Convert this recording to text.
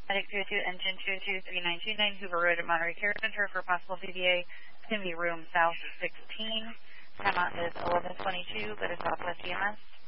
Medic 202, engine 202-3929, Hoover Road at Monterey Care Center for possible PBA. It's going to be room south 16. Timeout is 11:22, but it's Southwest EMS.